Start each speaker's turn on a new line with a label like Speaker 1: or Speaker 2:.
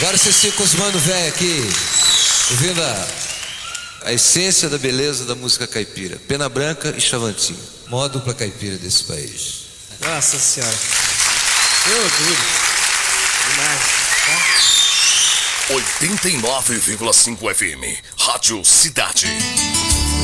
Speaker 1: Agora vocês ficam com os mano velho aqui, ouvindo a essência da beleza da música caipira. Pena Branca e Chavantinho, maior dupla caipira desse país.
Speaker 2: Nossa Senhora, que orgulho. Demais, tá?
Speaker 3: 89,5 FM, Rádio Cidade.